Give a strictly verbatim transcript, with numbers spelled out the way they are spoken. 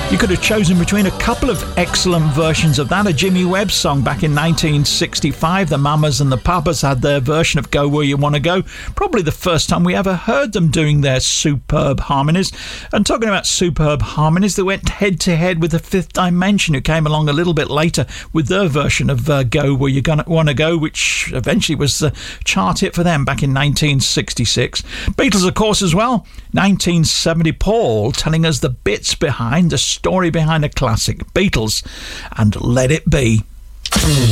You could have chosen between a couple of excellent versions of that. A Jimmy Webb song back in nineteen sixty-five. The Mamas and the Papas had their version of Go Where You Want to Go. Probably the first time we ever heard them doing their superb harmonies. And talking about superb harmonies, they went head to head with the Fifth Dimension, who came along a little bit later with their version of uh, Go Where You Want to Go, which eventually was a chart hit for them back in nineteen sixty-six. Beatles, of course, as well. nineteen seventy, Paul telling us the bits behind the story behind a classic. Beatles and Let It Be.